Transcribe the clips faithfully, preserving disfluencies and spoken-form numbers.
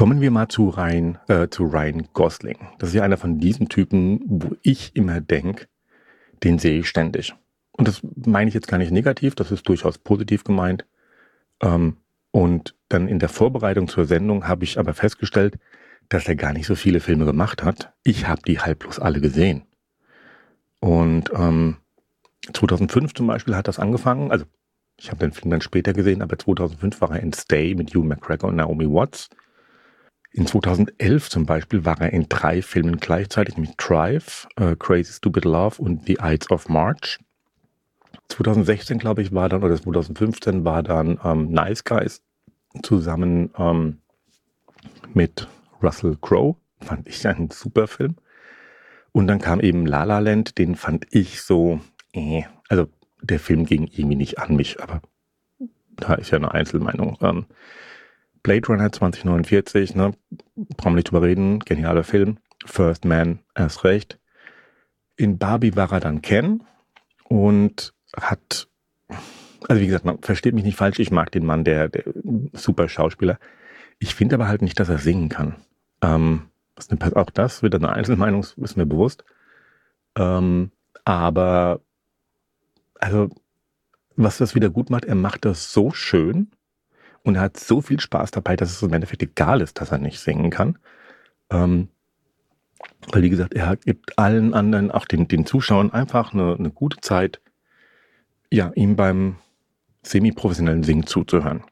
Kommen wir mal zu Ryan, äh, zu Ryan Gosling. Das ist ja einer von diesen Typen, wo ich immer denke, den sehe ich ständig. Und das meine ich jetzt gar nicht negativ, das ist durchaus positiv gemeint. Ähm, und dann in der Vorbereitung zur Sendung habe ich aber festgestellt, dass er gar nicht so viele Filme gemacht hat. Ich habe die halb bloß alle gesehen. Und ähm, zweitausendfünf zum Beispiel hat das angefangen, also ich habe den Film dann später gesehen, aber zweitausendfünf war er in Stay mit Hugh McGregor und Naomi Watts. In zweitausendelf zum Beispiel war er in drei Filmen gleichzeitig, mit Drive, uh, Crazy Stupid Love und The Ides of March. zweitausendsechzehn, glaube ich, war dann, oder zweitausendfünfzehn war dann ähm, Nice Guys zusammen ähm, mit Russell Crowe. Fand ich einen super Film. Und dann kam eben La La Land, den fand ich so, äh, also der Film ging irgendwie nicht an mich, aber da ist ja eine Einzelmeinung. Ähm, Blade Runner zwanzig neunundvierzig, ne, brauchen wir nicht drüber reden, genialer Film. First Man, erst recht. In Barbie war er dann Ken und hat, also wie gesagt, man versteht mich nicht falsch, ich mag den Mann, der, der super Schauspieler. Ich finde aber halt nicht, dass er singen kann. Ähm, auch das wird eine Einzelmeinung, ist mir bewusst. Ähm, aber, also, was das wieder gut macht, er macht das so schön und er hat so viel Spaß dabei, dass es im Endeffekt egal ist, dass er nicht singen kann. Ähm, weil, wie gesagt, er gibt allen anderen, auch den, den Zuschauern, einfach eine, eine gute Zeit, ja, ihm beim semi-professionellen Singen zuzuhören.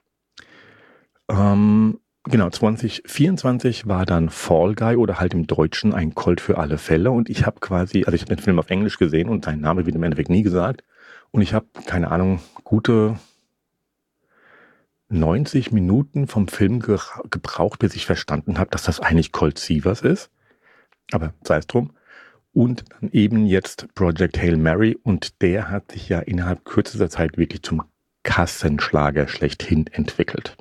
Ähm, genau, zwanzig vierundzwanzig war dann Fall Guy oder halt im Deutschen Ein Colt für alle Fälle. Und ich habe quasi, also ich habe den Film auf Englisch gesehen und sein Name wird im Endeffekt nie gesagt. Und ich habe, keine Ahnung, gute neunzig Minuten vom Film ge- gebraucht, bis ich verstanden habe, dass das eigentlich Colt Sievers ist. Aber sei es drum. Und dann eben jetzt Project Hail Mary. Und der hat sich ja innerhalb kürzester Zeit wirklich zum Kassenschlager schlechthin entwickelt.